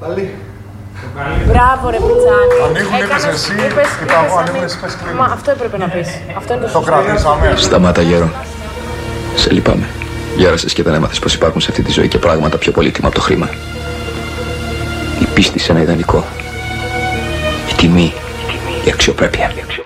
Μπράβο ρε Πιτσάνη. Ανοίγουν, είπες εσύ, είπα εγώ, ανοίγουν, εσύ πες κλείνουν. Μα αυτό έπρεπε να πεις. Αυτό είναι το σωστό. Το κρατήσαμε. Σταμάτα γέρο. Σε λυπάμαι. Γέρασες και δεν έμαθες πως υπάρχουν σε αυτή τη ζωή και πράγματα πιο πολύτιμα από το χρήμα. Η πίστη σε ένα ιδανικό. Η τιμή. Η αξιοπρέπεια.